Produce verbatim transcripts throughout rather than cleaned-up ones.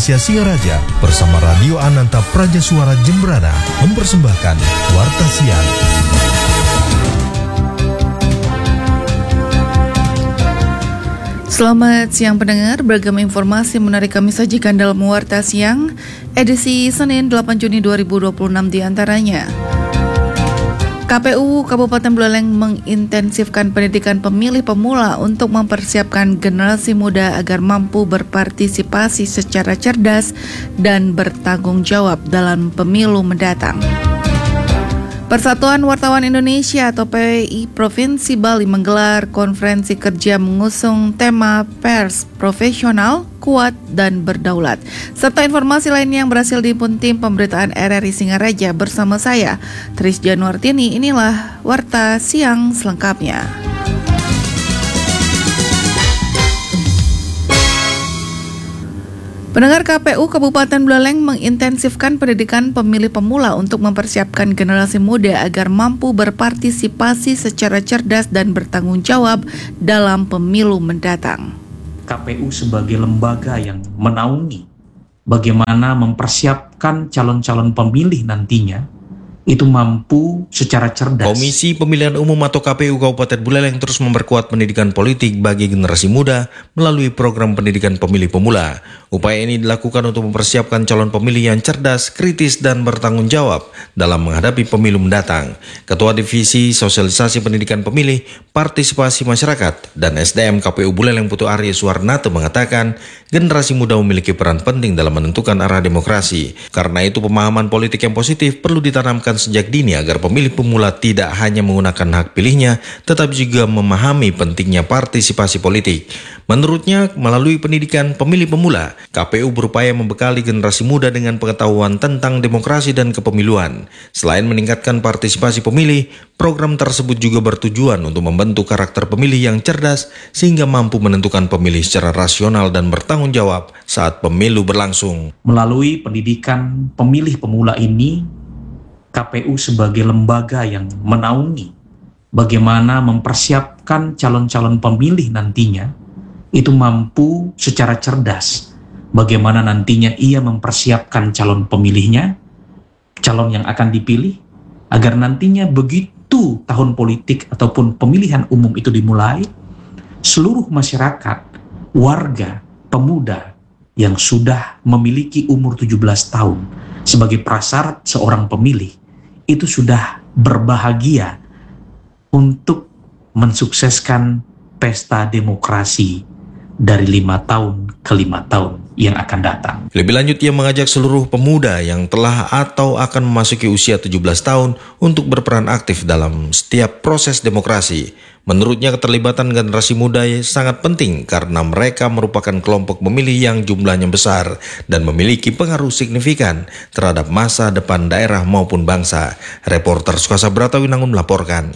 Indonesia Singaraja bersama Radio Ananta Praja Suara Jembrana mempersembahkan Warta Siang. Selamat siang pendengar, beragam informasi menarik kami sajikan dalam Warta Siang edisi Senin delapan Juni dua ribu dua puluh enam diantaranya. K P U Kabupaten Buleleng mengintensifkan pendidikan pemilih pemula untuk mempersiapkan generasi muda agar mampu berpartisipasi secara cerdas dan bertanggung jawab dalam pemilu mendatang. Persatuan Wartawan Indonesia atau P W I Provinsi Bali menggelar konferensi kerja mengusung tema Pers Profesional, Kuat, dan Berdaulat. Serta informasi lainnya yang berhasil dihimpun tim pemberitaan R R I Singaraja bersama saya, Tris Januartini. Inilah Warta Siang selengkapnya. Pendengar, K P U Kabupaten Buleleng mengintensifkan pendidikan pemilih pemula untuk mempersiapkan generasi muda agar mampu berpartisipasi secara cerdas dan bertanggung jawab dalam pemilu mendatang. K P U sebagai lembaga yang menaungi bagaimana mempersiapkan calon-calon pemilih nantinya itu mampu secara cerdas. Komisi Pemilihan Umum atau K P U Kabupaten Buleleng terus memperkuat pendidikan politik bagi generasi muda melalui program pendidikan pemilih pemula. Upaya ini dilakukan untuk mempersiapkan calon pemilih yang cerdas, kritis, dan bertanggung jawab dalam menghadapi pemilu mendatang. Ketua Divisi Sosialisasi Pendidikan Pemilih, Partisipasi Masyarakat, dan S D M K P U Buleleng Putu Arya Suwarnate mengatakan generasi muda memiliki peran penting dalam menentukan arah demokrasi. Karena itu pemahaman politik yang positif perlu ditanamkan sejak dini agar pemilih pemula tidak hanya menggunakan hak pilihnya, tetapi juga memahami pentingnya partisipasi politik. Menurutnya, melalui pendidikan pemilih pemula, K P U berupaya membekali generasi muda dengan pengetahuan tentang demokrasi dan kepemiluan. Selain meningkatkan partisipasi pemilih, program tersebut juga bertujuan untuk membentuk karakter pemilih yang cerdas sehingga mampu menentukan pemilih secara rasional dan bertanggung jawab saat pemilu berlangsung. Melalui pendidikan pemilih pemula ini, K P U sebagai lembaga yang menaungi bagaimana mempersiapkan calon-calon pemilih nantinya itu mampu secara cerdas bagaimana nantinya ia mempersiapkan calon pemilihnya, calon yang akan dipilih, agar nantinya begitu tahun politik ataupun pemilihan umum itu dimulai, seluruh masyarakat, warga, pemuda yang sudah memiliki umur tujuh belas tahun sebagai prasyarat seorang pemilih itu sudah berbahagia untuk mensukseskan pesta demokrasi dari lima tahun ke lima tahun yang akan datang. Lebih lanjut, ia mengajak seluruh pemuda yang telah atau akan memasuki usia tujuh belas tahun untuk berperan aktif dalam setiap proses demokrasi. Menurutnya, keterlibatan generasi muda sangat penting karena mereka merupakan kelompok pemilih yang jumlahnya besar dan memiliki pengaruh signifikan terhadap masa depan daerah maupun bangsa. Reporter Sukasa Bratawinangun melaporkan.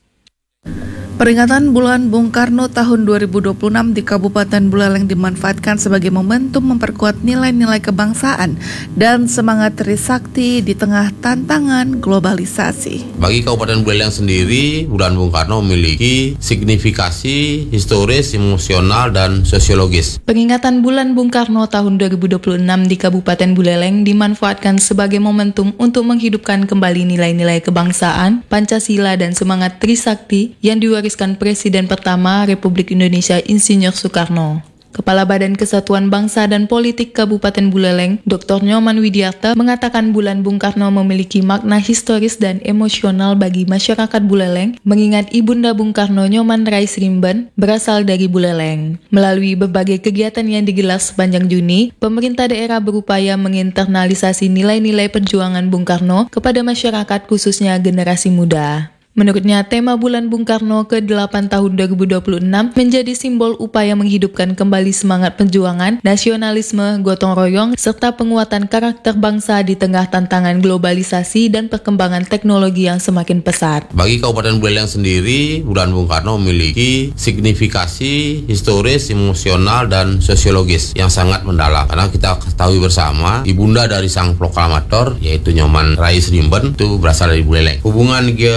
Peringatan Bulan Bung Karno tahun dua ribu dua puluh enam di Kabupaten Buleleng dimanfaatkan sebagai momentum memperkuat nilai-nilai kebangsaan dan semangat trisakti di tengah tantangan globalisasi. Bagi Kabupaten Buleleng sendiri, Bulan Bung Karno memiliki signifikasi historis, emosional, dan sosiologis. Peringatan Bulan Bung Karno tahun dua ribu dua puluh enam di Kabupaten Buleleng dimanfaatkan sebagai momentum untuk menghidupkan kembali nilai-nilai kebangsaan, Pancasila, dan semangat trisakti yang diwariskan Presiden pertama Republik Indonesia Insinyur Soekarno. Kepala Badan Kesatuan Bangsa dan Politik Kabupaten Buleleng, Doktor Nyoman Widiarta, mengatakan Bulan Bung Karno memiliki makna historis dan emosional bagi masyarakat Buleleng, mengingat Ibunda Bung Karno Nyoman Rais Rimben berasal dari Buleleng. Melalui berbagai kegiatan yang digelar sepanjang Juni, pemerintah daerah berupaya menginternalisasi nilai-nilai perjuangan Bung Karno kepada masyarakat, khususnya generasi muda. Menurutnya, tema Bulan Bung Karno ke delapan tahun dua ribu dua puluh enam menjadi simbol upaya menghidupkan kembali semangat perjuangan, nasionalisme, gotong royong, serta penguatan karakter bangsa di tengah tantangan globalisasi dan perkembangan teknologi yang semakin pesat. Bagi Kabupaten Buleleng sendiri, Bulan Bung Karno memiliki signifikasi historis, emosional, dan sosiologis yang sangat mendalam. Karena kita ketahui bersama, ibunda dari sang proklamator, yaitu Nyoman Rais Rimben, itu berasal dari Buleleng. Hubungan genealogis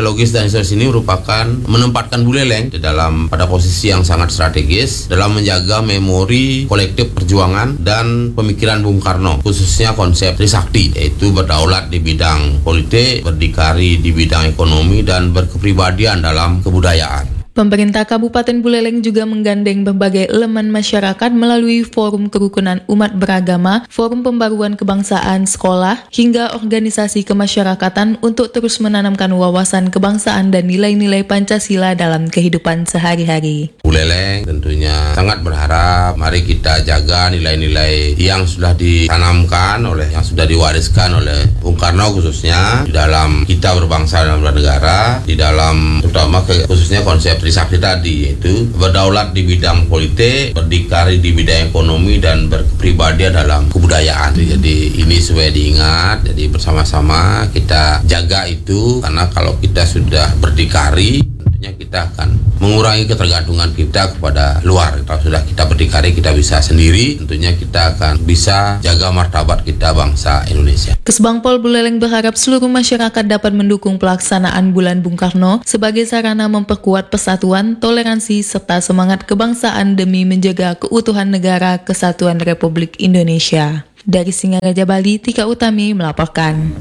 sosiologis dan historis ini merupakan menempatkan Buleleng di dalam pada posisi yang sangat strategis dalam menjaga memori kolektif perjuangan dan pemikiran Bung Karno, khususnya konsep Trisakti, yaitu berdaulat di bidang politik, berdikari di bidang ekonomi, dan berkepribadian dalam kebudayaan. Pemerintah Kabupaten Buleleng juga menggandeng berbagai elemen masyarakat melalui Forum Kerukunan Umat Beragama, Forum Pembaruan Kebangsaan Sekolah, hingga organisasi kemasyarakatan untuk terus menanamkan wawasan kebangsaan dan nilai-nilai Pancasila dalam kehidupan sehari-hari. Buleleng tentunya sangat berharap mari kita jaga nilai-nilai yang sudah ditanamkan oleh, yang sudah diwariskan oleh Bung Karno khususnya di dalam kita berbangsa dan bernegara, di dalam terutama ke, khususnya konsep Trisakti tadi, yaitu berdaulat di bidang politik, berdikari di bidang ekonomi, dan berkepribadian dalam kebudayaan. Jadi ini supaya diingat, jadi bersama-sama kita jaga itu, karena kalau kita sudah berdikari, tentunya kita akan mengurangi ketergantungan kita kepada luar. Kalau sudah kita berdikari, kita bisa sendiri, tentunya kita akan bisa jaga martabat kita bangsa Indonesia. Kesbangpol Buleleng berharap seluruh masyarakat dapat mendukung pelaksanaan Bulan Bung Karno sebagai sarana memperkuat persatuan, toleransi, serta semangat kebangsaan demi menjaga keutuhan negara Kesatuan Republik Indonesia. Dari Singaraja, Bali, Tika Utami melaporkan.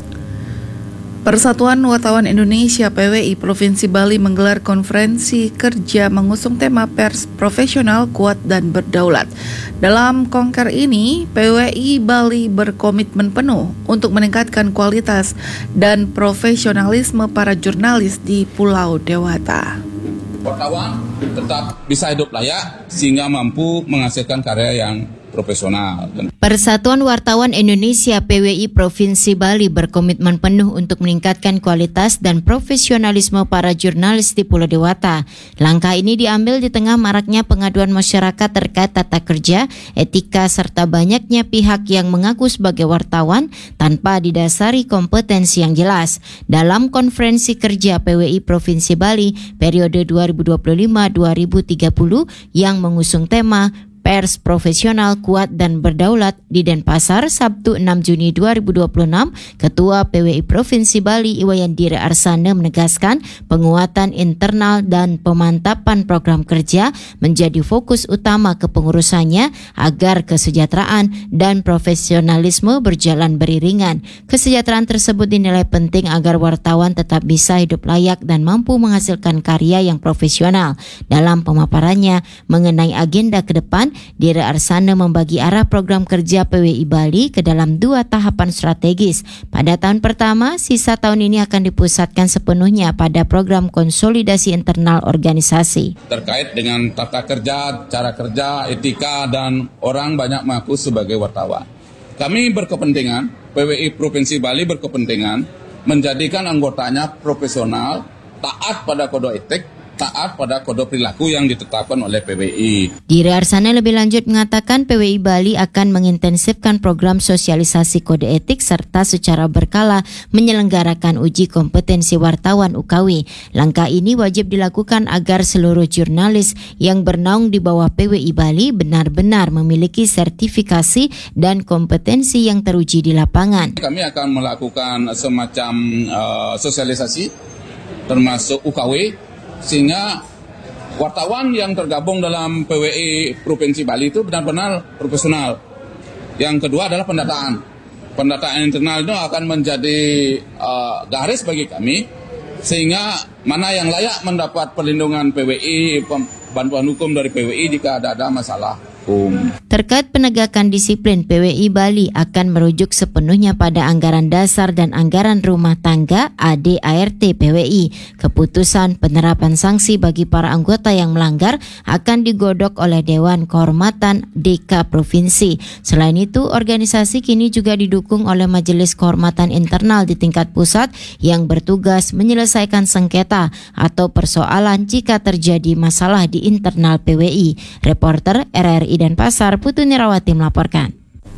Persatuan Wartawan Indonesia P W I Provinsi Bali menggelar konferensi kerja mengusung tema pers profesional, kuat, dan berdaulat. Dalam konker ini, P W I Bali berkomitmen penuh untuk meningkatkan kualitas dan profesionalisme para jurnalis di Pulau Dewata. Wartawan tetap bisa hidup layak sehingga mampu menghasilkan karya yang profesional. Persatuan Wartawan Indonesia P W I Provinsi Bali berkomitmen penuh untuk meningkatkan kualitas dan profesionalisme para jurnalis di Pulau Dewata. Langkah ini diambil di tengah maraknya pengaduan masyarakat terkait tata kerja, etika, serta banyaknya pihak yang mengaku sebagai wartawan tanpa didasari kompetensi yang jelas. Dalam konferensi kerja P W I Provinsi Bali periode dua ribu dua puluh lima sampai dua ribu tiga puluh yang mengusung tema Pers Profesional, Kuat, dan Berdaulat di Denpasar, Sabtu enam Juni dua ribu dua puluh enam, Ketua P W I Provinsi Bali Iwayandira Arsana menegaskan penguatan internal dan pemantapan program kerja menjadi fokus utama kepengurusannya agar kesejahteraan dan profesionalisme berjalan beriringan. Kesejahteraan tersebut dinilai penting agar wartawan tetap bisa hidup layak dan mampu menghasilkan karya yang profesional. Dalam pemaparannya mengenai agenda ke depan, Dira Arsana membagi arah program kerja P W I Bali ke dalam dua tahapan strategis. Pada tahun pertama, sisa tahun ini akan dipusatkan sepenuhnya pada program konsolidasi internal organisasi. Terkait dengan tata kerja, cara kerja, etika, dan orang banyak mengaku sebagai wartawan. Kami berkepentingan, P W I Provinsi Bali berkepentingan menjadikan anggotanya profesional, taat pada kode etik, taat pada kode perilaku yang ditetapkan oleh P W I. Dira Arsana lebih lanjut mengatakan P W I Bali akan mengintensifkan program sosialisasi kode etik serta secara berkala menyelenggarakan uji kompetensi wartawan U K W. Langkah ini wajib dilakukan agar seluruh jurnalis yang bernaung di bawah P W I Bali benar-benar memiliki sertifikasi dan kompetensi yang teruji di lapangan. Kami akan melakukan semacam uh, sosialisasi termasuk U K W, sehingga wartawan yang tergabung dalam P W I Provinsi Bali itu benar-benar profesional. Yang kedua adalah pendataan. Pendataan internal itu akan menjadi uh, garis bagi kami, sehingga mana yang layak mendapat perlindungan P W I, bantuan hukum dari P W I jika ada, ada masalah hukum. Terkait penegakan disiplin, P W I Bali akan merujuk sepenuhnya pada anggaran dasar dan anggaran rumah tangga A D A R T P W I. Keputusan penerapan sanksi bagi para anggota yang melanggar akan digodok oleh Dewan Kehormatan D K Provinsi. Selain itu, organisasi kini juga didukung oleh Majelis Kehormatan Internal di tingkat pusat yang bertugas menyelesaikan sengketa atau persoalan jika terjadi masalah di internal P W I. Reporter R R I Denpasar, Putu Nirawati melaporkan.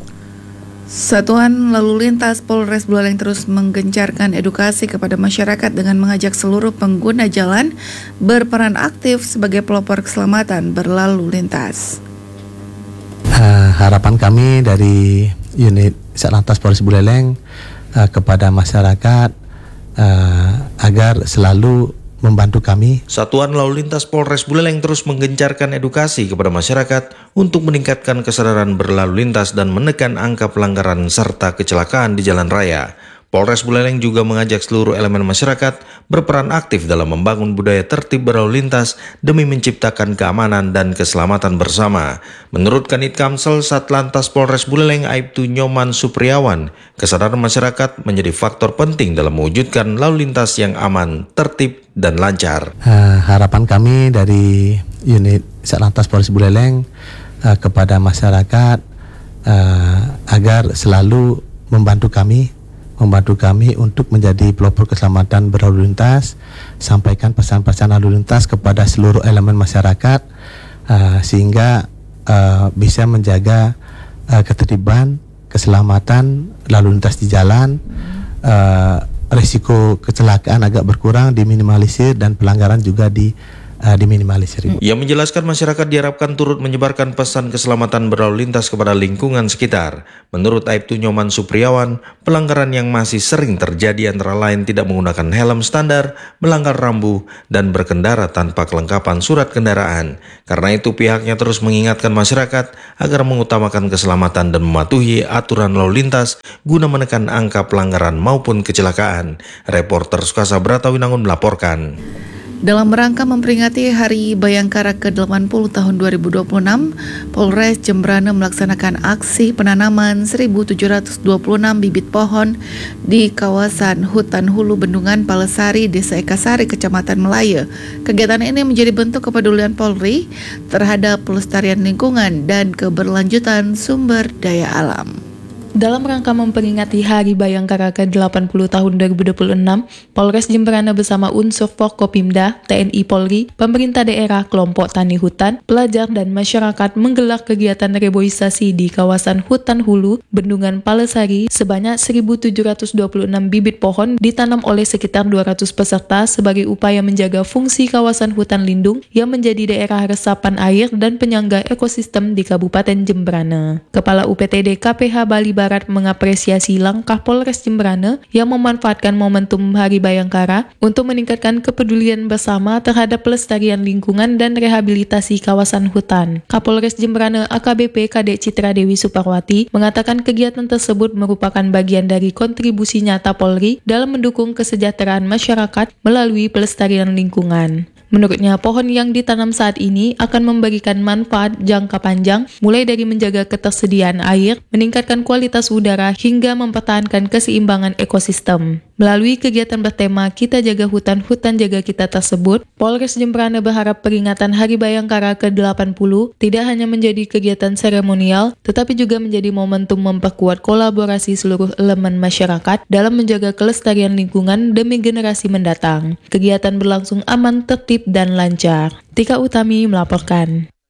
Satuan Lalu Lintas Polres Buleleng terus menggencarkan edukasi kepada masyarakat dengan mengajak seluruh pengguna jalan berperan aktif sebagai pelopor keselamatan berlalu lintas. Uh, harapan kami dari unit Satlantas Polres Buleleng uh, kepada masyarakat uh, agar selalu membantu kami. Satuan Lalu Lintas Polres Buleleng terus menggencarkan edukasi kepada masyarakat untuk meningkatkan kesadaran berlalu lintas dan menekan angka pelanggaran serta kecelakaan di jalan raya. Polres Buleleng juga mengajak seluruh elemen masyarakat berperan aktif dalam membangun budaya tertib berlalu lintas demi menciptakan keamanan dan keselamatan bersama. Menurut Kanit Kamsel Satlantas Polres Buleleng Aibtu Nyoman Supriawan, kesadaran masyarakat menjadi faktor penting dalam mewujudkan lalu lintas yang aman, tertib, dan lancar. Uh, harapan kami dari unit Satlantas Polres Buleleng uh, kepada masyarakat uh, agar selalu membantu kami membantu kami untuk menjadi pelopor keselamatan berlalu lintas, sampaikan pesan-pesan lalu lintas kepada seluruh elemen masyarakat uh, sehingga uh, bisa menjaga uh, ketertiban, keselamatan lalu lintas di jalan, uh, risiko kecelakaan agak berkurang, diminimalisir, dan pelanggaran juga di Uh, diminimalisir. Ia menjelaskan masyarakat diharapkan turut menyebarkan pesan keselamatan berlalu lintas kepada lingkungan sekitar. Menurut Aibtu Nyoman Supriawan, pelanggaran yang masih sering terjadi antara lain tidak menggunakan helm standar, melanggar rambu, dan berkendara tanpa kelengkapan surat kendaraan. Karena itu pihaknya terus mengingatkan masyarakat agar mengutamakan keselamatan dan mematuhi aturan lalu lintas guna menekan angka pelanggaran maupun kecelakaan. Reporter Sukasa Bratawinangun melaporkan. Dalam rangka memperingati Hari Bayangkara ke delapan puluh tahun dua ribu dua puluh enam, Polres Jembrana melaksanakan aksi penanaman seribu tujuh ratus dua puluh enam bibit pohon di kawasan hutan hulu Bendungan Palesari, Desa Ekasari, Kecamatan Melaya. Kegiatan ini menjadi bentuk kepedulian Polri terhadap pelestarian lingkungan dan keberlanjutan sumber daya alam. Dalam rangka memperingati Hari Bayangkara ke delapan puluh tahun dua ribu dua puluh enam, Polres Jembrana bersama unsur Forkopimda, T N I Polri, pemerintah daerah, kelompok tani hutan, pelajar, dan masyarakat menggelar kegiatan reboisasi di kawasan hutan hulu Bendungan Palesari. Sebanyak seribu tujuh ratus dua puluh enam bibit pohon ditanam oleh sekitar dua ratus peserta sebagai upaya menjaga fungsi kawasan hutan lindung yang menjadi daerah resapan air dan penyangga ekosistem di Kabupaten Jembrana. Kepala U P T D K P H Bali Barat mengapresiasi langkah Polres Jembrana yang memanfaatkan momentum Hari Bayangkara untuk meningkatkan kepedulian bersama terhadap pelestarian lingkungan dan rehabilitasi kawasan hutan. Kapolres Jembrana A K B P Kadek Citra Dewi Suparwati mengatakan kegiatan tersebut merupakan bagian dari kontribusi nyata Polri dalam mendukung kesejahteraan masyarakat melalui pelestarian lingkungan. Menurutnya, pohon yang ditanam saat ini akan memberikan manfaat jangka panjang, mulai dari menjaga ketersediaan air, meningkatkan kualitas udara, hingga mempertahankan keseimbangan ekosistem. Melalui kegiatan bertema Kita Jaga Hutan, Hutan Jaga Kita tersebut, Polres Jembrana berharap peringatan Hari Bayangkara ke delapan puluh tidak hanya menjadi kegiatan seremonial, tetapi juga menjadi momentum memperkuat kolaborasi seluruh elemen masyarakat dalam menjaga kelestarian lingkungan demi generasi mendatang. Kegiatan berlangsung aman, tertib, dan lancar. Tika Utami melaporkan.